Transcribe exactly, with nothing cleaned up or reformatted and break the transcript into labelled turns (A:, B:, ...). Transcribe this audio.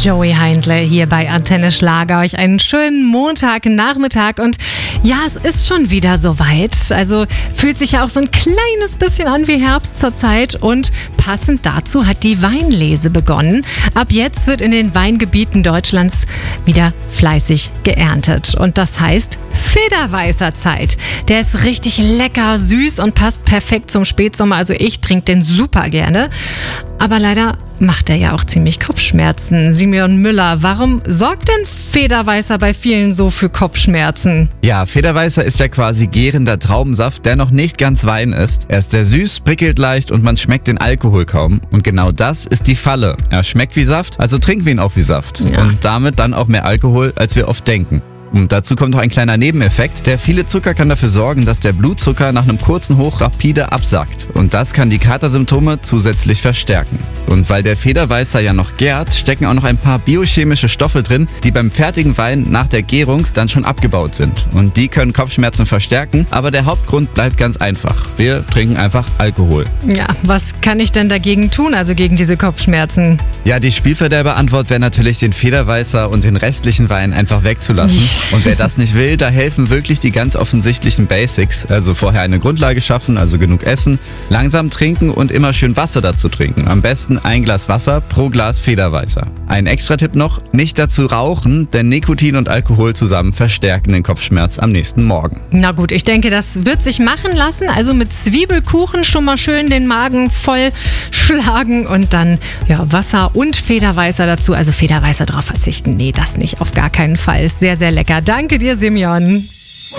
A: Joey Heindle hier bei Antenne Schlager. Euch einen schönen Montagnachmittag und ja, es ist schon wieder soweit. Also fühlt sich ja auch so ein kleines bisschen an wie Herbst zurzeit und passend dazu hat die Weinlese begonnen. Ab jetzt wird in den Weingebieten Deutschlands wieder fleißig geerntet und das heißt Federweißer Zeit. Der ist richtig lecker, süß und passt perfekt zum Spätsommer. Also ich trinke den super gerne. Aber leider macht er ja auch ziemlich Kopfschmerzen. Simeon Müller, warum sorgt denn Federweißer bei vielen so für Kopfschmerzen?
B: Ja, Federweißer ist ja quasi gärender Traubensaft, der noch nicht ganz Wein ist. Er ist sehr süß, prickelt leicht und man schmeckt den Alkohol kaum. Und genau das ist die Falle. Er schmeckt wie Saft, also trinken wir ihn auch wie Saft.
A: Ja.
B: Und damit dann auch mehr Alkohol, als wir oft denken. Und dazu kommt noch ein kleiner Nebeneffekt. Der viele Zucker kann dafür sorgen, dass der Blutzucker nach einem kurzen Hoch rapide absackt. Und das kann die Katersymptome zusätzlich verstärken. Und weil der Federweißer ja noch gärt, stecken auch noch ein paar biochemische Stoffe drin, die beim fertigen Wein nach der Gärung dann schon abgebaut sind. Und die können Kopfschmerzen verstärken, aber der Hauptgrund bleibt ganz einfach. Wir trinken einfach Alkohol.
A: Ja, was kann ich denn dagegen tun, also gegen diese Kopfschmerzen?
B: Ja, die Spielverderber-Antwort wäre natürlich, den Federweißer und den restlichen Wein einfach wegzulassen. Und wer das nicht will, da helfen wirklich die ganz offensichtlichen Basics. Also vorher eine Grundlage schaffen, also genug essen, langsam trinken und immer schön Wasser dazu trinken. Am besten ein Glas Wasser pro Glas Federweißer. Ein Extra-Tipp noch, nicht dazu rauchen, denn Nikotin und Alkohol zusammen verstärken den Kopfschmerz am nächsten Morgen.
A: Na gut, ich denke, das wird sich machen lassen. Also mit Zwiebelkuchen schon mal schön den Magen voll schlagen und dann ja, Wasser und Federweißer dazu. Also Federweißer drauf verzichten. Nee, das nicht, auf gar keinen Fall. Ist sehr, sehr lecker. Danke dir, Simeon.